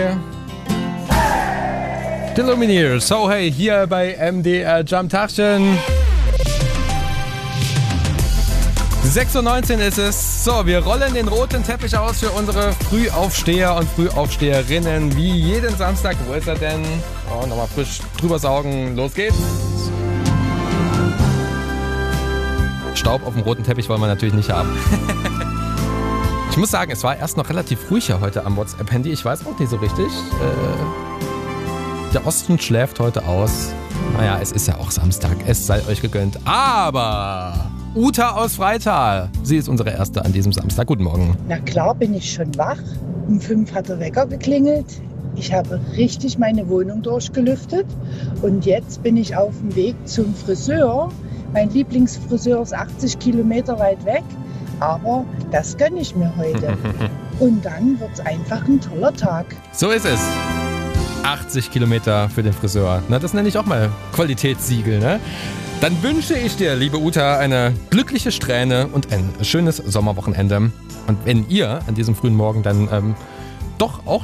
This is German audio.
The Lumineers, so hey, hier bei MDR Jump Tachchen. 6:19 Uhr ist es. So, wir rollen den roten Teppich aus für unsere Frühaufsteher und Frühaufsteherinnen. Wie jeden Samstag. Wo ist er denn? Oh, nochmal frisch drüber saugen. Los geht's. Staub auf dem roten Teppich wollen wir natürlich nicht haben. Ich muss sagen, es war erst noch relativ ruhig hier heute am WhatsApp-Handy. Ich weiß auch nicht so richtig. Der Osten schläft heute aus. Naja, es ist ja auch Samstag. Es sei euch gegönnt. Aber Uta aus Freital, sie ist unsere Erste an diesem Samstag. Guten Morgen. Na klar bin ich schon wach. Um 5 hat der Wecker geklingelt. Ich habe richtig meine Wohnung durchgelüftet. Und jetzt bin ich auf dem Weg zum Friseur. Mein Lieblingsfriseur ist 80 Kilometer weit weg. Aber das gönne ich mir heute. Und dann wird es einfach ein toller Tag. So ist es. 80 Kilometer für den Friseur. Na, das nenne ich auch mal Qualitätssiegel, ne? Dann wünsche ich dir, liebe Uta, eine glückliche Strähne und ein schönes Sommerwochenende. Und wenn ihr an diesem frühen Morgen dann doch auch